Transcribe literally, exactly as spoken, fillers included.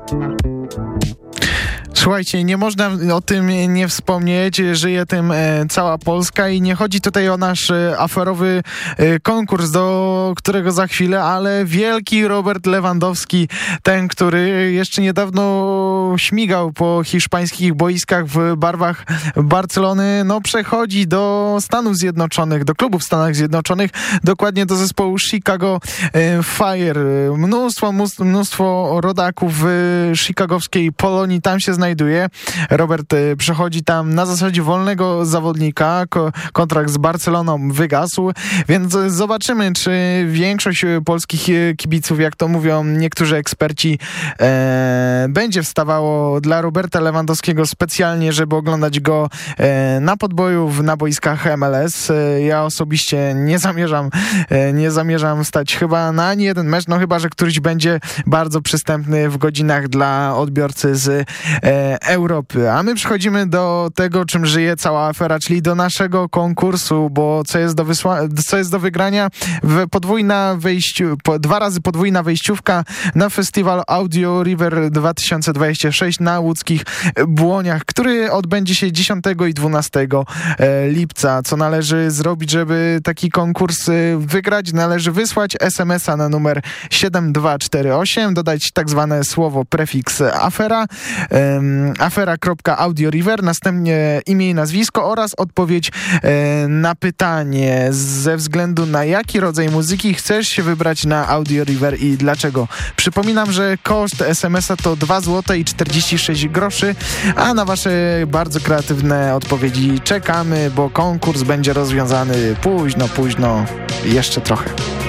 Słuchajcie, nie można o tym nie wspomnieć, żyje tym e, cała Polska i nie chodzi tutaj o nasz e, aferowy e, konkurs, do którego za chwilę, ale wielki Robert Lewandowski, ten, który jeszcze niedawno śmigał po hiszpańskich boiskach w barwach Barcelony, no przechodzi do Stanów Zjednoczonych, do klubu w Stanach Zjednoczonych, dokładnie do zespołu Chicago e, Fire. Mnóstwo, mnóstwo rodaków w chicagowskiej Polonii tam się znajduje. Robert przechodzi tam na zasadzie wolnego zawodnika. Ko- kontrakt z Barceloną wygasł, więc zobaczymy, czy większość polskich kibiców, jak to mówią niektórzy eksperci, e, będzie wstawało dla Roberta Lewandowskiego specjalnie, żeby oglądać go e, na podboju na boiskach M L S. E, ja osobiście nie zamierzam e, nie zamierzam stać chyba na ani jeden mecz, no chyba, że któryś będzie bardzo przystępny w godzinach dla odbiorcy z e, Europy. A my przechodzimy do tego, czym żyje cała afera, czyli do naszego konkursu, bo co jest do, wysła- co jest do wygrania? W podwójna wejściu, po, dwa razy podwójna wejściówka na festiwal Audio River dwa tysiące dwudziesty szósty na łódzkich Błoniach, który odbędzie się dziesiątego i dwunastego lipca. Co należy zrobić, żeby taki konkurs wygrać? Należy wysłać es em es a na numer siedem dwa cztery osiem, dodać tak zwane słowo prefiks afera, um, afera.audioriver, następnie imię i nazwisko oraz odpowiedź e, na pytanie, ze względu na jaki rodzaj muzyki chcesz się wybrać na Audio River i dlaczego. Przypominam, że koszt es em es a to dwa złote i czterdzieści sześć groszy, a na wasze bardzo kreatywne odpowiedzi czekamy, bo konkurs będzie rozwiązany późno, późno, jeszcze trochę.